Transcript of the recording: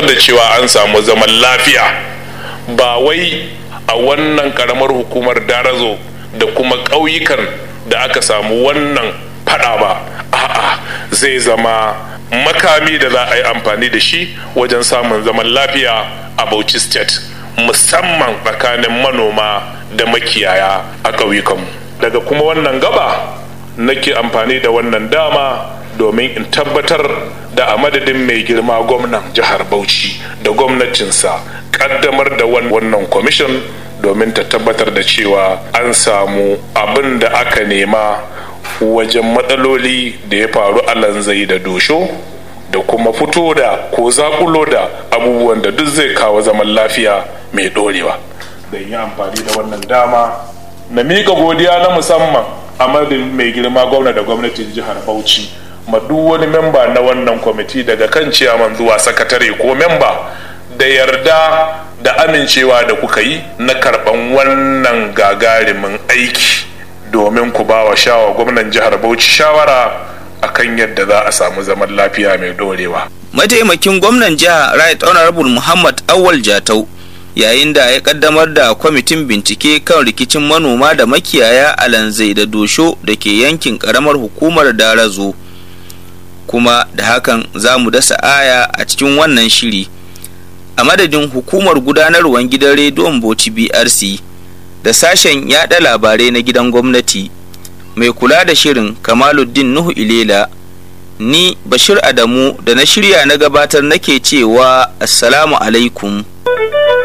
da cewa an samu zaman lafiya, ba wai a wannan karamar hukumar Darazo da kuma ƙauyukan da aka samu wannan fada ba, a'a zai zama makami da za a yi amfani da shi wajen samun zaman lafiya a Bauchi State, musamman tsakanin manoma da makiyaya a ƙauyukanmu. Daga kuma wannan gaba nake amfani da wannan dama domin in tabbatar da a madadin mai girma gwamnan jihar Bauchi da gwamnatinsa kaddamar da wannan kwamishin domin ta tabbatar da cewa an samu abin da aka nema wajen matsaloli da ya faru a Lanzai da Dosho, da kuma fito da ko zakulo da abubuwan da duk zai kawo zaman lafiya mai dorewa. Da yi amfani da wannan dama na miƙa godiya na musamman a madadin mai girma gwamna da gwamnatin jihar Bauchi ma duk wani memba na wannan kwamiti, daga kan ciyaman zuwa sakatare ko memba, da yarda da amincewa da kuka yi na karɓan wannan gagarimin aiki domin ku ba wa gwamnan jihar Bauchi shawara akan yadda za a samu zaman lafiya mai dorewa. Mataimakin gwamnan jihar Right Honorable Muhammad Awal Jatau, yayin da ya kaddamar da kwamitin bincike kan rikicin manoma da makiyaya a Lanzai da Dosho da ke yankin karamar hukumar Darazo. Kuma da hakan za mu dasa aya a cikin wannan shiri. A madadin hukumar gudanarwar gidan rediyon Bauchi BRC da sashen yada labarai na gidan gwamnati, mai kula da shirin Kamaluddin Nuhu Ilela, ni Bashir Adamu da na shirya na gabatar nake cewa assalamu alaikum.